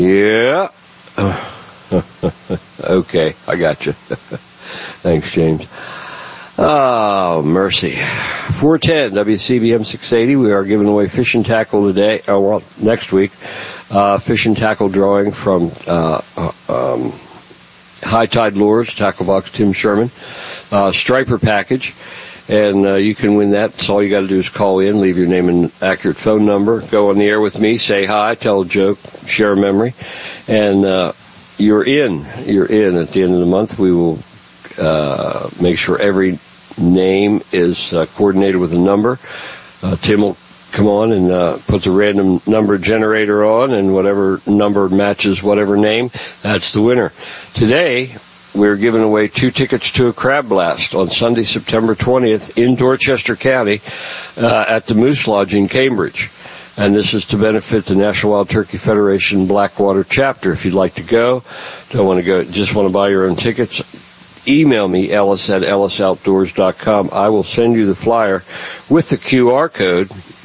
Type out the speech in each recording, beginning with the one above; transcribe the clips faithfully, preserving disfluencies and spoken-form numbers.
Yeah. Okay, I got you. Thanks, James. Oh, mercy. four ten W C B M six eighty. We are giving away fishing tackle today. Oh, well, next week. Uh, fishing tackle drawing from uh, um, High Tide Lures, Tackle Box Tim Sherman. Uh, striper package. And uh, you can win that. So all you got to do is call in, leave your name and accurate phone number, go on the air with me, say hi, tell a joke, share a memory, and uh, you're in. You're in. At the end of the month, we will uh, make sure every name is uh, coordinated with a number. Uh, Tim will come on and uh, put the random number generator on, and whatever number matches whatever name, that's the winner. Today, we're giving away two tickets to a crab blast on Sunday, September twentieth in Dorchester County uh, at the Moose Lodge in Cambridge. And this is to benefit the National Wild Turkey Federation Blackwater chapter. If you'd like to go, don't want to go, just want to buy your own tickets, email me, Ellis at ellis outdoors dot com. I will send you the flyer with the Q R code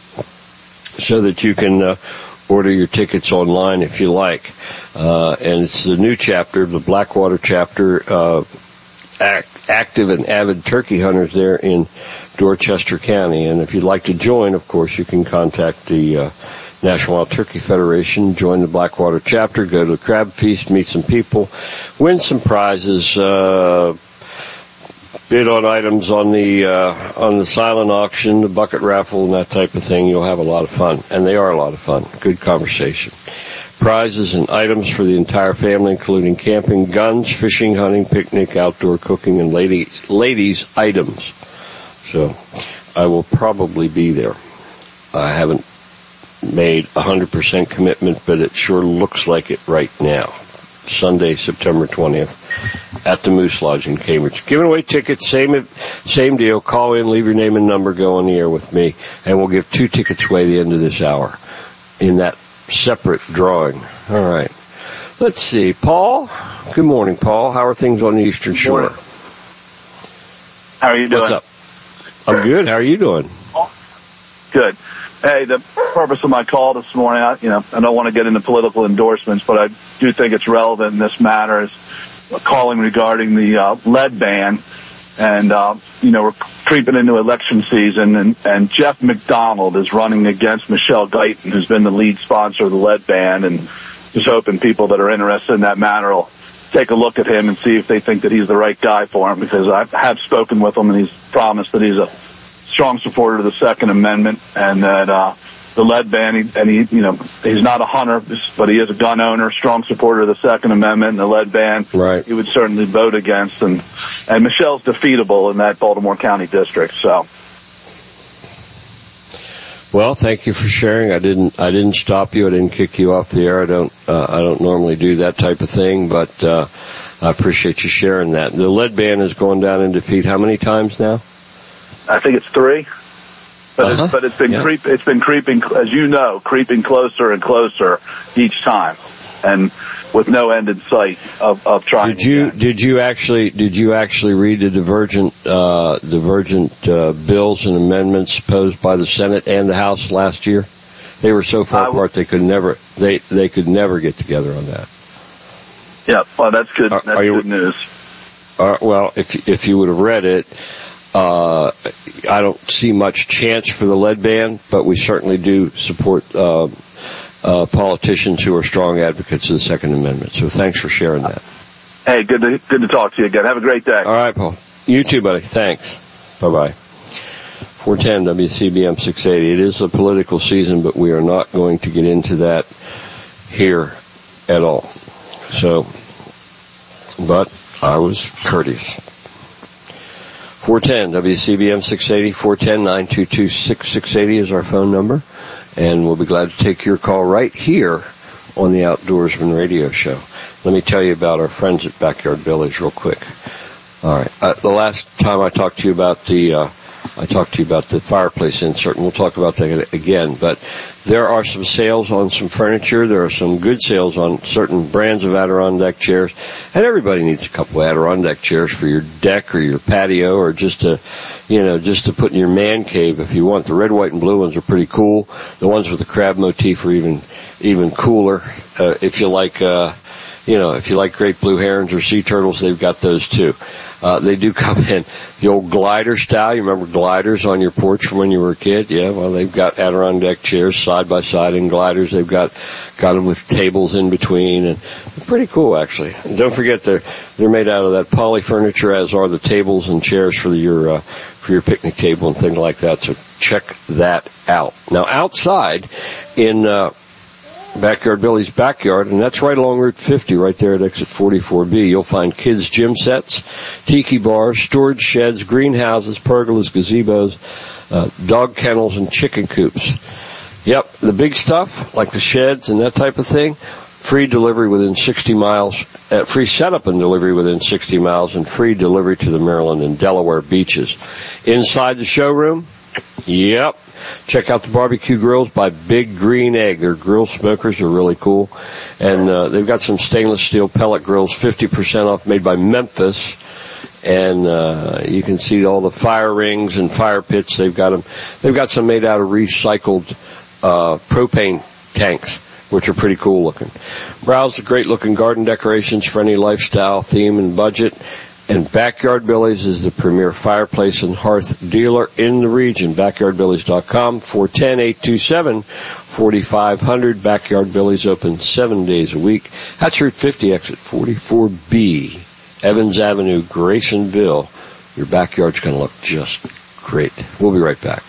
so that you can uh, order your tickets online if you like. Uh, and it's the new chapter, the Blackwater chapter, uh, act, active and avid turkey hunters there in Dorchester County. And if you'd like to join, of course, you can contact the uh, National Wild Turkey Federation, join the Blackwater chapter, go to the crab feast, meet some people, win some prizes, uh, bid on items on the uh, on the silent auction, the bucket raffle, and that type of thing. You'll have a lot of fun, and they are a lot of fun. Good conversation. Prizes and items for the entire family, including camping, guns, fishing, hunting, picnic, outdoor cooking, and ladies ladies items. So I will probably be there. I haven't made a hundred percent commitment, but it sure looks like it right now. Sunday, September twentieth, at the Moose Lodge in Cambridge. Giving away tickets, same same deal. Call in, leave your name and number, go on the air with me, and we'll give two tickets away at the end of this hour in that separate drawing. All right. Let's see. Paul? Good morning, Paul. How are things on the Eastern Shore? How are you doing? What's up? I'm good. How are you doing? Good. Hey, the purpose of my call this morning, I, you know, I don't want to get into political endorsements, but I do think it's relevant in this matter, is calling regarding the uh, lead ban. And, uh, you know, we're creeping into election season, and, and Jeff McDonald is running against Michelle Guyton, who's been the lead sponsor of the lead ban, and just hoping people that are interested in that matter will take a look at him and see if they think that he's the right guy for him, because I have spoken with him, and he's promised that he's a strong supporter of the Second Amendment, and that uh the lead ban, he, and he, you know, he's not a hunter, but he is a gun owner, strong supporter of the Second Amendment and the lead ban. Right. He would certainly vote against, and and Michelle's defeatable in that Baltimore County district. So. Well, thank you for sharing. I didn't, I didn't stop you. I didn't kick you off the air. I don't, uh, I don't normally do that type of thing, but uh I appreciate you sharing that. The lead ban has gone down in defeat how many times now? I think it's three. But, uh-huh. it's, but it's been yeah. creep. It's been creeping, as you know, creeping closer and closer each time, and with no end in sight of, of trying. Did you again. did you actually did you actually read the divergent uh, divergent uh, bills and amendments posed by the Senate and the House last year? They were so far apart they could never they they could never get together on that. Yeah, well, that's good. Are, that's are you, good news. Uh, well, if if you would have read it. Uh, I don't see much chance for the lead ban, but we certainly do support uh, uh, politicians who are strong advocates of the Second Amendment. So thanks for sharing that. Hey, good to good to talk to you again. Have a great day. All right, Paul. You too, buddy. Thanks. Bye-bye. four ten W C B M six eighty. It is a political season, but we are not going to get into that here at all. So, but I was courteous. four ten W C B M six eighty, four one zero, nine two two, six six eight zero is our phone number, and we'll be glad to take your call right here on the Outdoorsman Radio Show. Let me tell you about our friends at Backyard Village real quick. All right. Uh, the last time I talked to you about the uh, I talked to you about the fireplace insert, and we'll talk about that again. But there are some sales on some furniture. There are some good sales on certain brands of Adirondack chairs. And everybody needs a couple of Adirondack chairs for your deck or your patio, or just to, you know, just to put in your man cave if you want. The red, white, and blue ones are pretty cool. The ones with the crab motif are even even cooler. Uh, if you like, uh, you know, if you like great blue herons or sea turtles, they've got those too. Uh, they do come in the old glider style. You remember gliders on your porch from when you were a kid? Yeah, well, they've got Adirondack chairs side by side in gliders. They've got, got them with tables in between, and they're pretty cool, actually. And don't forget, they're, they're made out of that poly furniture, as are the tables and chairs for your, uh, for your picnic table and things like that. So check that out. Now, outside in, uh, Backyard Billy's backyard, and that's right along Route fifty, right there at exit forty-four B. You'll find kids' gym sets, tiki bars, storage sheds, greenhouses, pergolas, gazebos, uh, dog kennels, and chicken coops. Yep, the big stuff, like the sheds and that type of thing, free delivery within sixty miles, uh, free setup and delivery within sixty miles, and free delivery to the Maryland and Delaware beaches. Inside the showroom, yep. Check out the barbecue grills by Big Green Egg. Their grill smokers are really cool. And uh, they've got some stainless steel pellet grills, fifty percent off, made by Memphis. And uh, you can see all the fire rings and fire pits. They've got them. They've got some made out of recycled uh, propane tanks, which are pretty cool looking. Browse the great looking garden decorations for any lifestyle, theme, and budget. And Backyard Billy's is the premier fireplace and hearth dealer in the region. backyard billies dot com, four one zero, eight two seven, four five zero zero. Backyard Billy's open seven days a week. That's Route fifty, exit forty-four B, Evans Avenue, Graysonville. Your backyard's going to look just great. We'll be right back.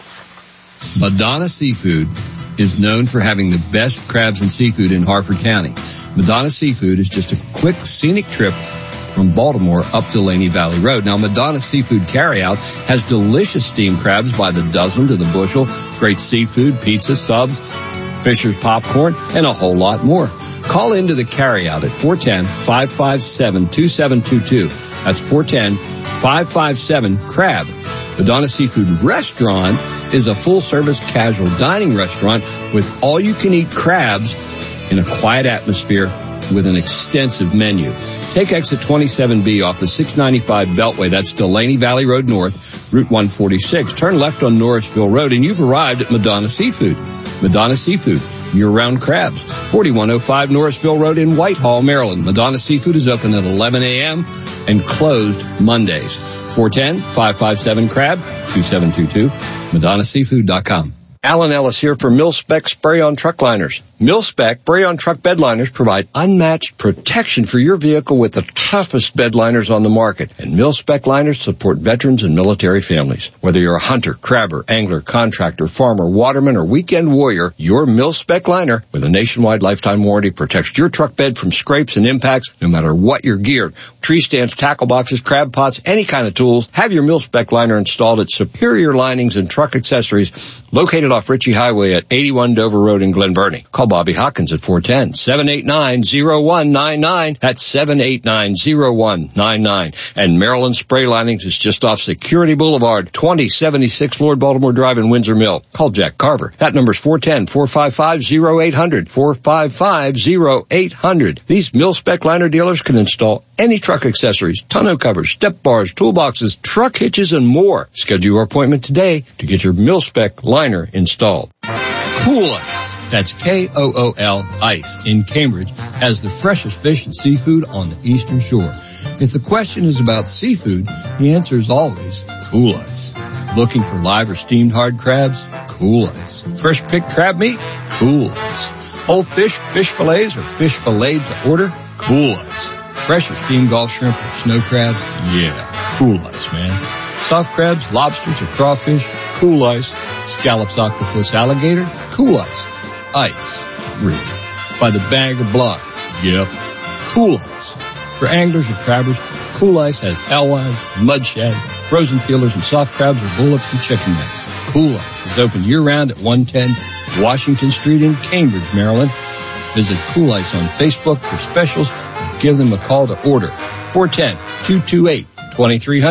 Madonna Seafood is known for having the best crabs and seafood in Harford County. Madonna Seafood is just a quick, scenic trip from Baltimore up to Laney Valley Road. Now, Madonna Seafood Carryout has delicious steamed crabs by the dozen to the bushel, great seafood, pizza, subs, Fisher's popcorn, and a whole lot more. Call into the carryout at four one zero, five five seven, two seven two two. That's four one zero, five five seven, CRAB. Madonna Seafood Restaurant is a full-service casual dining restaurant with all-you-can-eat crabs in a quiet atmosphere with an extensive menu. Take exit twenty-seven B off the six ninety-five Beltway. That's Delaney Valley Road North, Route one forty-six. Turn left on Norrisville Road, and you've arrived at Madonna Seafood. Madonna Seafood, year-round crabs. forty-one oh five Norrisville Road in Whitehall, Maryland. Madonna Seafood is open at eleven a.m. and closed Mondays. four one zero, five five seven, CRAB, two seven two two, madonna seafood dot com. Alan Ellis here for Mil-Spec Spray-On Truck Liners. Mil-Spec Spray-On Truck Bed Liners provide unmatched protection for your vehicle with the toughest bed liners on the market. And Mil-Spec liners support veterans and military families. Whether you're a hunter, crabber, angler, contractor, farmer, waterman, or weekend warrior, your Mil-Spec liner with a nationwide lifetime warranty protects your truck bed from scrapes and impacts no matter what you're geared. Tree stands, tackle boxes, crab pots, any kind of tools. Have your Mil-Spec liner installed at Superior Linings and Truck Accessories, located off Ritchie Highway at eighty-one Dover Road in Glen Burnie. Call Bobby Hawkins at four one zero, seven eight nine, zero one nine nine. That's seven eight nine, zero one nine nine. And Maryland Spray Linings is just off Security Boulevard, twenty seventy-six Lord Baltimore Drive in Windsor Mill. Call Jack Carver. That number's four one zero, four five five, zero eight zero zero, four five five, zero eight zero zero. These Mil-Spec liner dealers can install any truck accessories, tonneau covers, step bars, toolboxes, truck hitches, and more. Schedule your appointment today to get your Mil-Spec liner installed. Cool Ice, that's K O O L Ice, in Cambridge, has the freshest fish and seafood on the Eastern Shore. If the question is about seafood, the answer is always Cool Ice. Looking for live or steamed hard crabs? Cool Ice. Fresh picked crab meat? Cool Ice. Whole fish, fish fillets, or fish filleted to order? Cool Ice. Fresh or steamed Gulf shrimp or snow crabs? Yeah, Cool Ice, man. Soft crabs, lobsters, or crawfish? Cool Ice. Scallops, octopus, alligator? Cool Ice. Ice. Really. By the bag or block? Yep. Cool Ice. For anglers or crabbers, Cool Ice has alewives, mud shad, frozen peelers, and soft crabs or bullocks and chicken necks. Cool Ice is open year-round at one ten Washington Street in Cambridge, Maryland. Visit Cool Ice on Facebook for specials and give them a call to order. four one zero, two two eight, two three zero zero.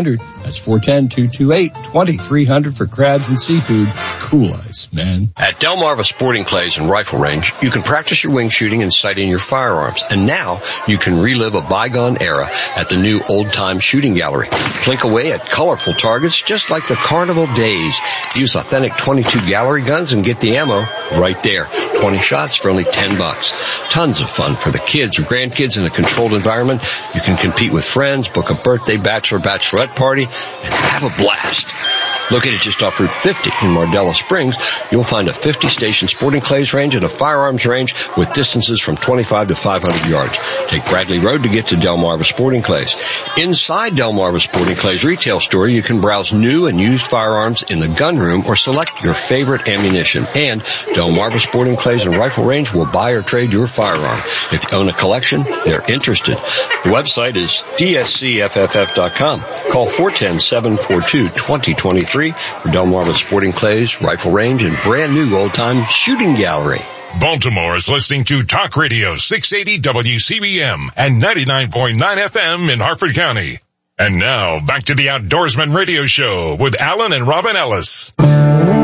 That's four one zero, two two eight, two three zero zero for crabs and seafood. Cool ice, man. At Delmarva Sporting Clays and Rifle Range, you can practice your wing shooting and sighting your firearms. And now you can relive a bygone era at the new Old Time Shooting Gallery. Blink away at colorful targets just like the carnival days. Use authentic twenty-two gallery guns and get the ammo right there. twenty shots for only ten bucks. Tons of fun for the kids or grandkids in a controlled environment. You can compete with friends, book a birthday, bachelor, bachelorette party, and have a blast. Located just off Route fifty in Mardella Springs, you'll find a fifty-station sporting clays range and a firearms range with distances from twenty-five to five hundred yards. Take Bradley Road to get to Delmarva Sporting Clays. Inside Delmarva Sporting Clays retail store, you can browse new and used firearms in the gun room or select your favorite ammunition. And Delmarva Sporting Clays and Rifle Range will buy or trade your firearm. If you own a collection, they're interested. The website is D S C F F F dot com. Call four one zero, seven four two, two zero two three for Delmarva Sporting Clays, Rifle Range, and brand new old-time shooting gallery. Baltimore is listening to Talk Radio six eighty W C B M and ninety-nine point nine F M in Harford County. And now, back to the Outdoorsman Radio Show with Alan and Robin Ellis.